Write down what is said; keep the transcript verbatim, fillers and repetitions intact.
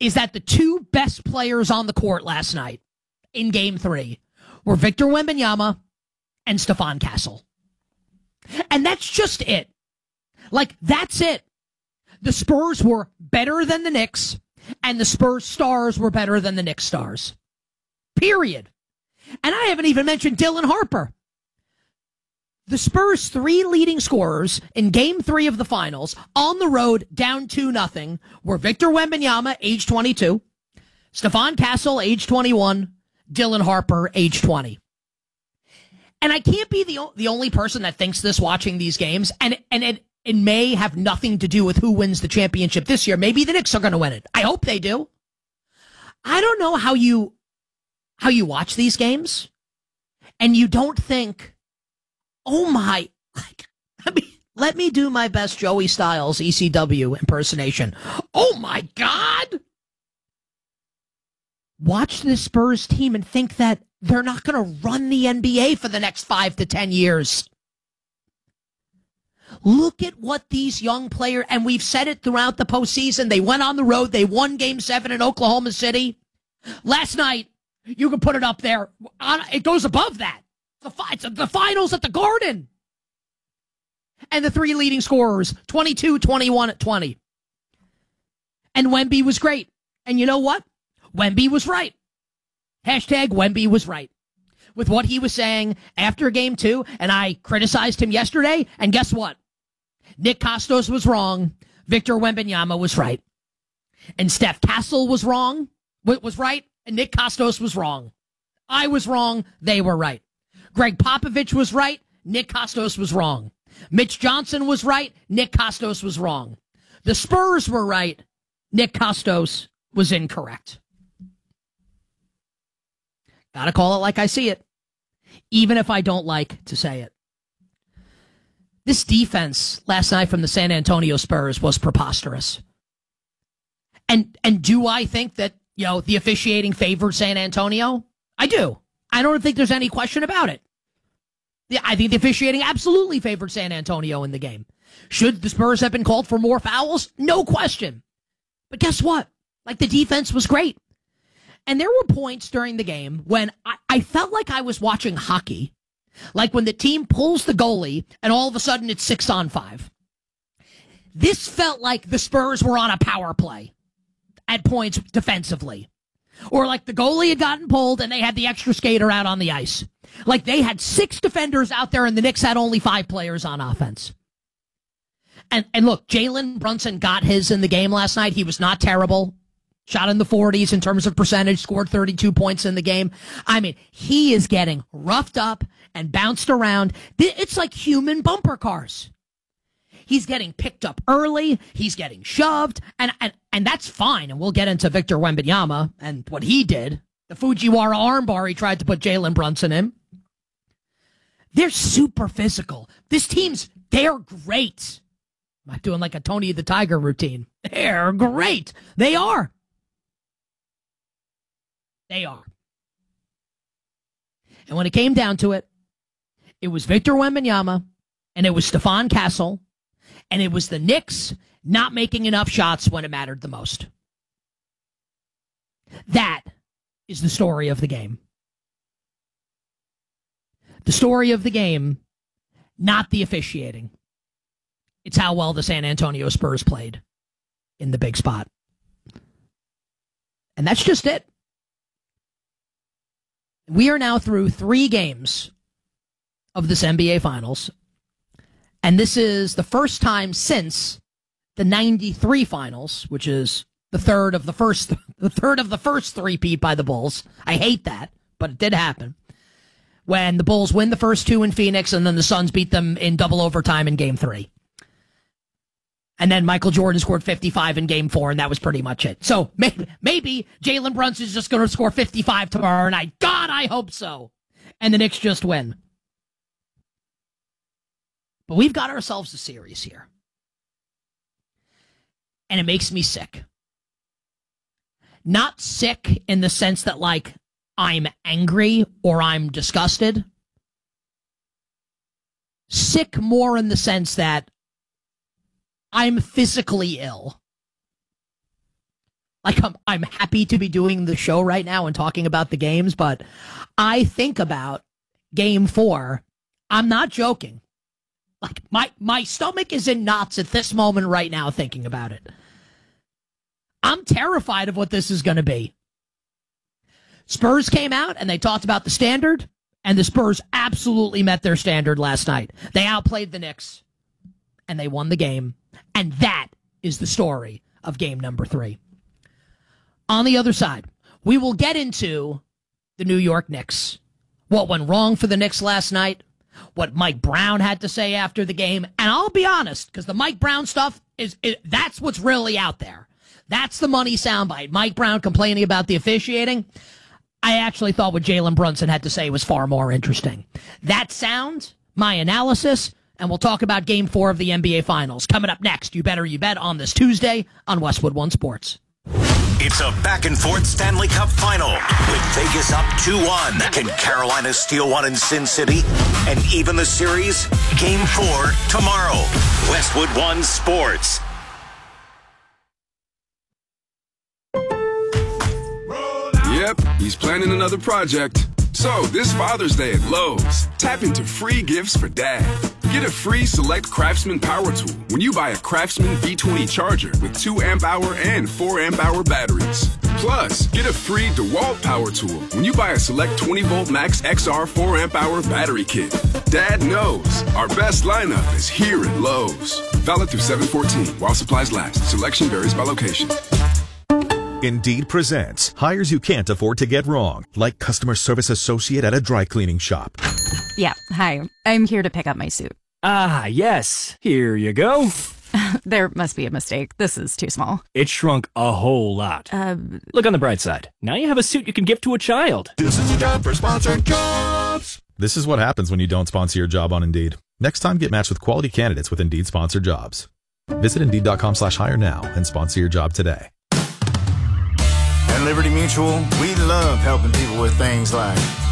is that the two best players on the court last night in game three were Victor Wembanyama and Stephon Castle. And that's just it. Like, that's it. The Spurs were better than the Knicks, and the Spurs stars were better than the Knicks stars. Period. And I haven't even mentioned Dylan Harper. The Spurs' three leading scorers in game three of the finals on the road down two nothing were Victor Wembanyama, age twenty-two, Stephon Castle, age twenty-one, Dylan Harper, age twenty. And I can't be the, the only person that thinks this watching these games, and, and it, it may have nothing to do with who wins the championship this year. Maybe the Knicks are going to win it. I hope they do. I don't know how you how you watch these games, and you don't think, oh my, like, let me, let me do my best Joey Styles E C W impersonation. Oh my God. Watch this Spurs team and think that they're not going to run the N B A for the next five to ten years. Look at what these young players, and we've said it throughout the postseason. They went on the road. They won game seven in Oklahoma City. Last night, you can put it up there. It goes above that. The, it's the finals at the Garden. And the three leading scorers, twenty-two, twenty-one, at twenty. And Wemby was great. And you know what? Wemby was right. Hashtag Wemby was right. With what he was saying after game two, and I criticized him yesterday, and guess what? Nick Kostos was wrong. Victor Wembanyama was right. And Steph Castle was wrong, was right, and Nick Kostos was wrong. I was wrong. They were right. Greg Popovich was right. Nick Kostos was wrong. Mitch Johnson was right. Nick Kostos was wrong. The Spurs were right. Nick Kostos was incorrect. Gotta call it like I see it, even if I don't like to say it. This defense last night from the San Antonio Spurs was preposterous. And and do I think that, you know, the officiating favored San Antonio? I do. I don't think there's any question about it. Yeah, I think the officiating absolutely favored San Antonio in the game. Should the Spurs have been called for more fouls? No question. But guess what? Like, the defense was great. And there were points during the game when I, I felt like I was watching hockey. Like when the team pulls the goalie and all of a sudden it's six on five. This felt like the Spurs were on a power play at points defensively. Or like the goalie had gotten pulled and they had the extra skater out on the ice. Like they had six defenders out there and the Knicks had only five players on offense. And and look, Jalen Brunson got his in the game last night. He was not terrible. Shot in the forties in terms of percentage, scored thirty-two points in the game. I mean, he is getting roughed up and bounced around. It's like human bumper cars. He's getting picked up early. He's getting shoved. And, and, and that's fine. And we'll get into Victor Wembanyama and what he did. The Fujiwara armbar he tried to put Jalen Brunson in. They're super physical. This team's, they're great. I'm doing like a Tony the Tiger routine. They're great. They are. They are. And when it came down to it, it was Victor Wembanyama and it was Stephon Castle and it was the Knicks not making enough shots when it mattered the most. That is the story of the game. The story of the game, not the officiating. It's how well the San Antonio Spurs played in the big spot. And that's just it. We are now through three games of this N B A Finals, and this is the first time since the ninety-three Finals, which is the third of the first, the third of the first three-peat by the Bulls. I hate that, but it did happen. When the Bulls win the first two in Phoenix, and then the Suns beat them in double overtime in Game Three. And then Michael Jordan scored fifty-five in game four, and that was pretty much it. So maybe, maybe Jalen Brunson's just going to score fifty-five tomorrow night. God, I hope so. And the Knicks just win. But we've got ourselves a series here. And it makes me sick. Not sick in the sense that, like, I'm angry or I'm disgusted. Sick more in the sense that I'm physically ill. Like, I'm, I'm happy to be doing the show right now and talking about the games, but I think about game four. I'm not joking. Like, my, my stomach is in knots at this moment right now thinking about it. I'm terrified of what this is going to be. Spurs came out and they talked about the standard, and the Spurs absolutely met their standard last night. They outplayed the Knicks, and they won the game. And that is the story of game number three. On the other side, we will get into the New York Knicks. What went wrong for the Knicks last night, what Mike Brown had to say after the game. And I'll be honest, because the Mike Brown stuff, is it, that's what's really out there. That's the money soundbite. Mike Brown complaining about the officiating. I actually thought what Jalen Brunson had to say was far more interesting. That sound, my analysis, and we'll talk about game four of the N B A Finals. Coming up next, You Better You Bet, on this Tuesday on Westwood One Sports. It's a back-and-forth Stanley Cup final with Vegas up two one. Can Carolina steal one in Sin City and even the series? Game four tomorrow. Westwood One Sports. Yep, he's planning another project. So, this Father's Day at Lowe's, tap into free gifts for Dad. Get a free Select Craftsman power tool when you buy a Craftsman V twenty charger with two amp hour and four amp hour batteries. Plus, get a free DeWalt power tool when you buy a Select twenty volt Max X R four amp hour battery kit. Dad knows our best lineup is here at Lowe's. Valid through seven fourteen while supplies last. Selection varies by location. Indeed presents hires you can't afford to get wrong, like customer service associate at a dry cleaning shop. Yeah, hi. I'm here to pick up my suit. Ah, yes. Here you go. There must be a mistake. This is too small. It shrunk a whole lot. Uh, Look on the bright side. Now you have a suit you can give to a child. This is a job for sponsored jobs. This is what happens when you don't sponsor your job on Indeed. Next time, get matched with quality candidates with Indeed sponsored jobs. Visit Indeed.com slash hire now and sponsor your job today. At Liberty Mutual, we love helping people with things like